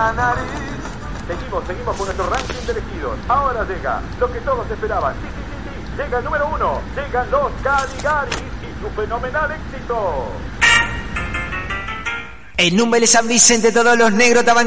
la nariz. Seguimos con nuestro ranking de elegidos. Ahora llega lo que todos esperaban. Sí. Llega el número 1. Llegan los Caligaris y su fenomenal éxito. En Número San Vicente todos los negros estaban